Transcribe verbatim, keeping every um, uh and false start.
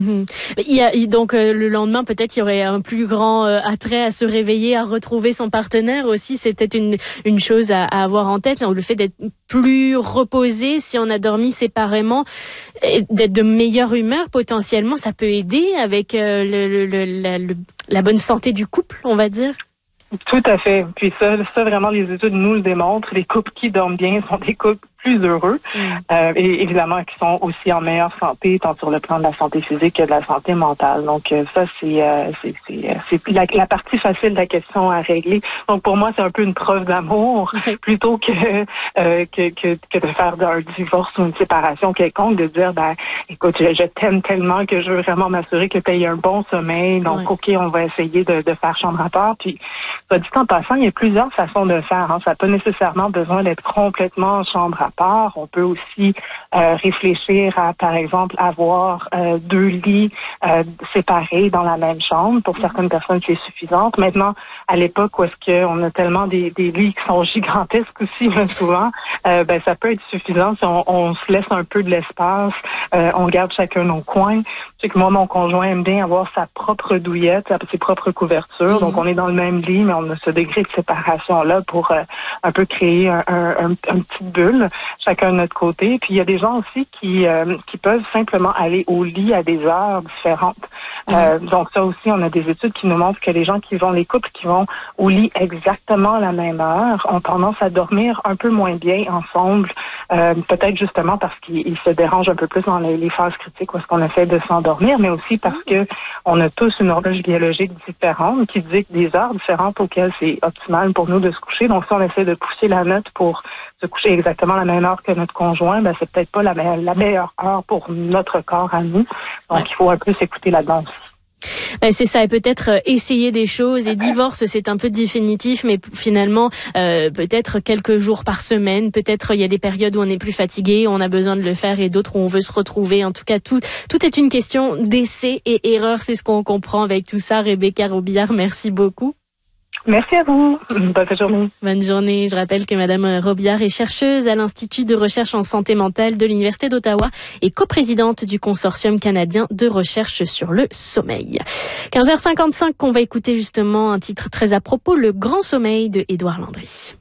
Mmh. Il y a donc euh, le lendemain peut-être il y aurait un plus grand euh, attrait à se réveiller, à retrouver son partenaire aussi. C'est peut-être une une chose à, à avoir en tête. Le fait d'être plus reposé si on a dormi séparément, et d'être de meilleure humeur potentiellement, ça peut aider avec euh, le, le, le, la, le, la bonne santé du couple, on va dire. Tout à fait. Puis ça, ça vraiment, les études nous le démontrent. Les couples qui dorment bien sont des couples plus heureux mm. euh, et évidemment qui sont aussi en meilleure santé, tant sur le plan de la santé physique que de la santé mentale. Donc euh, ça, c'est euh, c'est, c'est, c'est la, la partie facile de la question à régler. Donc pour moi, c'est un peu une preuve d'amour plutôt que, euh, que, que que de faire un divorce ou une séparation quelconque, de dire, ben écoute, je, je t'aime tellement que je veux vraiment m'assurer que tu aies un bon sommeil. Donc, ouais. OK, on va essayer de, de faire chambre à part. Puis, soit dit en passant, il y a plusieurs façons de faire. Hein. Ça n'a pas nécessairement besoin d'être complètement en chambre à part. On peut aussi euh, réfléchir à, par exemple, avoir euh, deux lits euh, séparés dans la même chambre. Pour certaines personnes, c'est suffisant. Maintenant, à l'époque où est-ce qu'on a tellement des, des lits qui sont gigantesques aussi, là, souvent, euh, ben ça peut être suffisant si on, on se laisse un peu de l'espace, euh, on garde chacun nos coins. Je sais que moi, mon conjoint aime bien avoir sa propre douillette, ses propres couvertures. Mm-hmm. Donc, on est dans le même lit, mais on a ce degré de séparation-là pour euh, un peu créer un, un, un, une petite bulle, chacun de notre côté. Puis, il y a des gens aussi qui euh, qui peuvent simplement aller au lit à des heures différentes. Mm-hmm. Euh, donc, ça aussi, on a des études qui nous montrent que les gens qui vont, les couples qui vont au lit exactement à la même heure ont tendance à dormir un peu moins bien ensemble, euh, peut-être justement parce qu'ils se dérangent un peu plus dans les, les phases critiques où est-ce qu'on essaie de s'endormir, mais aussi parce que on a tous une horloge biologique différente qui dit que des heures différentes auxquelles c'est optimal pour nous de se coucher. Donc, si on essaie de pousser la note pour se coucher exactement à la même heure que notre conjoint, ben c'est peut-être pas la, me- la meilleure heure pour notre corps à nous. Donc, ouais. Il faut un peu s'écouter là-dedans aussi. Ben c'est ça, et peut-être euh, essayer des choses. Et divorce, c'est un peu définitif, mais finalement, euh, peut-être quelques jours par semaine. Peut-être il y a des périodes où on est plus fatigué, on a besoin de le faire, et d'autres où on veut se retrouver. En tout cas, tout tout est une question d'essai et erreur. C'est ce qu'on comprend avec tout ça. Rebecca Robillard, merci beaucoup. Merci à vous. Bonne journée. Bonne journée. Je rappelle que Madame Robillard est chercheuse à l'Institut de recherche en santé mentale de l'Université d'Ottawa et coprésidente du Consortium canadien de recherche sur le sommeil. quinze heures cinquante-cinq, on va écouter justement un titre très à propos, Le Grand Sommeil de Édouard Landry.